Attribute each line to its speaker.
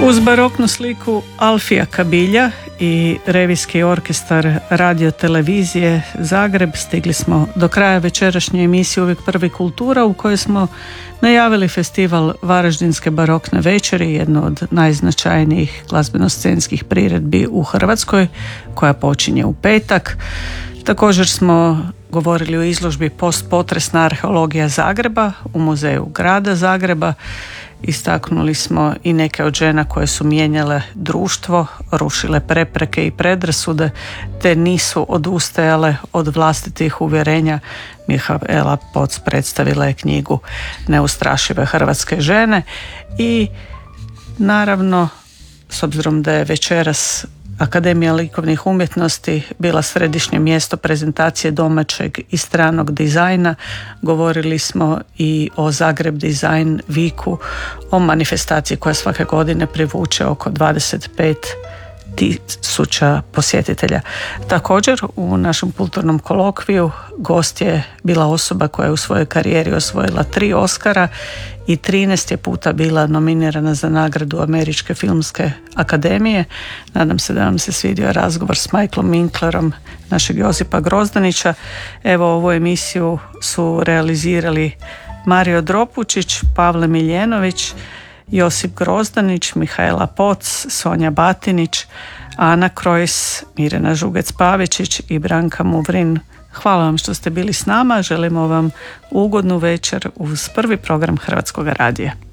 Speaker 1: Uz baroknu sliku Alfija Kabilja i revijski orkestar radio televizije Zagreb stigli smo do kraja večerašnje emisije Uvijek prvi kultura, u kojoj smo najavili festival Varaždinske barokne večeri, jedno od najznačajnijih glazbeno-scenskih priredbi u Hrvatskoj, koja počinje u petak. Također smo govorili o izložbi Postpotresna arheologija Zagreba u Muzeju grada Zagreba. Istaknuli smo i neke od žena koje su mijenjale društvo, rušile prepreke i predrasude, te nisu odustajale od vlastitih uvjerenja. Mihaela Poc predstavila je knjigu Neustrašive hrvatske žene i naravno, s obzirom da je večeras Akademija likovnih umjetnosti bila središnje mjesto prezentacije domaćeg i stranog dizajna, govorili smo i o Zagreb Design Weeku, o manifestaciji koja svake godine privuče oko 25.000 posjetitelja. Također u našem kulturnom kolokviju gost je bila osoba koja je u svojoj karijeri osvojila 3 Oscara i 13 je puta bila nominirana za nagradu Američke filmske akademije. Nadam se da vam se svidio razgovor s Michaelom Winklerom, našeg Josipa Grozdanića. Evo, ovu emisiju su realizirali Mario Dropučić, Pavle Miljenović, Josip Grozdanić, Mihaela Poc, Sonja Batinić, Ana Krojs, Mirjana Žugec-Pavičić i Branka Muvrin. Hvala vam što ste bili s nama, želimo vam ugodnu večer uz prvi program Hrvatskog radija.